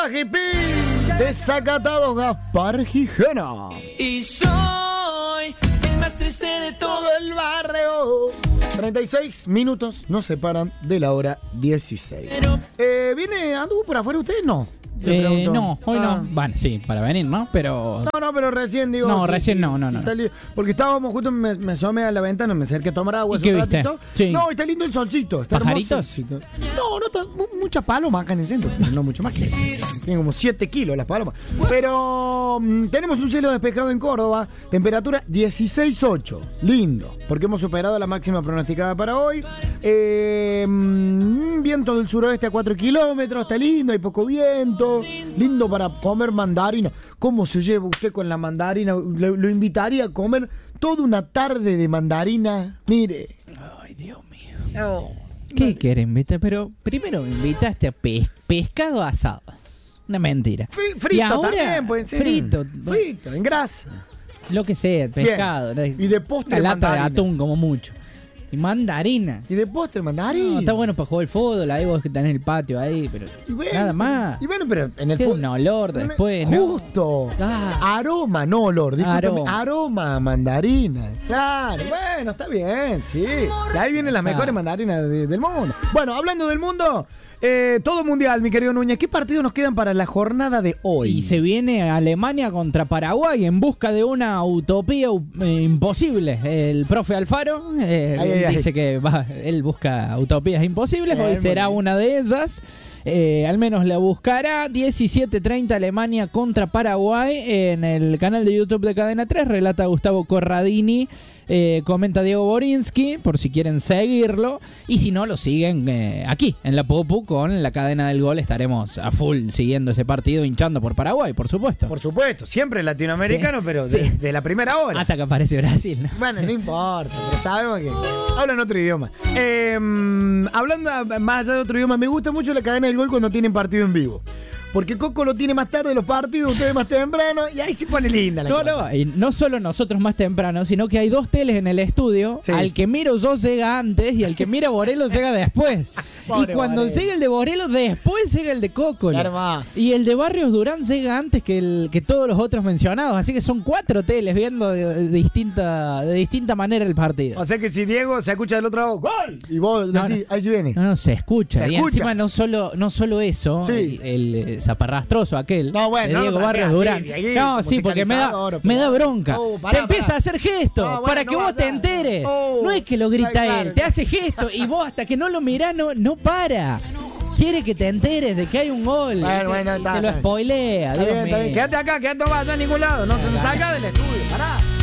Chica hippie, desacatado Gaspar Gijena. Y soy el más triste de todo el barrio. 36 minutos nos separan de la hora 16. ¿Anduvo por afuera usted? No. No, hoy no. Bueno, sí, para venir, ¿no? Pero... No, pero recién digo... No, recién no. Porque estábamos justo, me asomé a la ventana, me acerqué a tomar agua. ¿Y qué viste? Sí. No, está lindo el solcito. Está ¿Pajaritos? Hermoso. No, está muchas palomas acá en el centro. No mucho más que eso. Tienen como 7 kilos las palomas. Pero tenemos un cielo despejado en Córdoba. Temperatura 16.8. Lindo, porque hemos superado la máxima pronosticada para hoy. Viento del suroeste a 4 kilómetros. Está lindo, hay poco viento. Lindo para comer mandarina. ¿Cómo se lleva usted con la mandarina? Lo invitaría a comer toda una tarde de mandarina. Mire. Ay, Dios mío. Oh, ¿qué quiere invitar? Pero primero me invitaste a pescado asado. Una mentira. Frito y ahora, también, puede ser. Frito, en grasa. Lo que sea, pescado. Bien. Y de postre una lata mandarina. De atún como mucho. Y mandarina. Y de postre mandarina. No, está bueno para jugar el fútbol, ahí vos que tenés el patio ahí, pero nada más. Y bueno, pero en el fútbol. Un olor después, justo. ¿No? Aroma, no olor. Aroma mandarina. Claro, bueno, está bien, sí. De ahí vienen las mejores mandarinas del mundo. Bueno, hablando del mundo, todo mundial, mi querido Núñez. ¿Qué partidos nos quedan para la jornada de hoy? Y se viene Alemania contra Paraguay en busca de una utopía imposible. El profe Alfaro dice que él busca utopías imposibles. Hoy será una de esas. Al menos la buscará. 17:30 Alemania contra Paraguay. En el canal de YouTube de Cadena 3 relata Gustavo Corradini. Comenta Diego Borinsky, por si quieren seguirlo. Y si no, lo siguen aquí, en la Popu, con la cadena del gol. Estaremos a full siguiendo ese partido, hinchando por Paraguay, por supuesto. Por supuesto, siempre latinoamericano, sí, pero de la primera hora. Hasta que aparece Brasil, ¿no? Bueno, no importa, pero sabemos que hablan otro idioma. Hablando más allá de otro idioma, me gusta mucho la cadena del gol cuando tienen partido en vivo. Porque Coco lo tiene más tarde los partidos, ustedes más temprano, y ahí se pone linda la cosa. No, y no solo nosotros más temprano, sino que hay dos teles en el estudio. Sí. Al que miro yo llega antes y al que mira Borelo llega después. Y cuando llega el de Borelo, después llega el de Coco. Y el de Barrios Durán llega antes que todos los otros mencionados. Así que son 4 teles viendo de distinta manera el partido. O sea que si Diego se escucha del otro lado, ¡gol! Y vos decís, ahí se viene. No, se escucha. Y encima no solo eso, sí. el zaparrastroso aquel de Diego Barrios Durán. Sí, porque me da bronca. Te empieza a hacer gestos para que vos te enteres. No es que lo grita él, te hace gestos y vos hasta que no lo mirás no para. Quiere que te enteres de que hay un gol. Bueno, te lo spoilea. Está bien. Quédate acá, quédate no vas a ningún lado. No te salgas del estudio, pará.